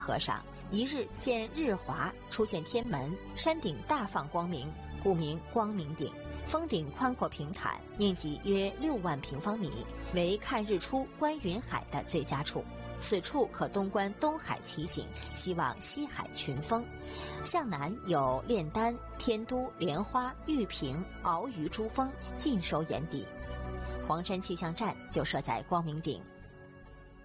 河上，一日见日华，出现天门，山顶大放光明，故名光明顶。峰顶宽阔平坦，面积约6万平方米，为看日出观云海的最佳处。此处可东观东海奇景，西望西海群峰。向南有炼丹、天都、莲花、玉屏、鳌鱼诸峰尽收眼底。黄山气象站就设在光明顶。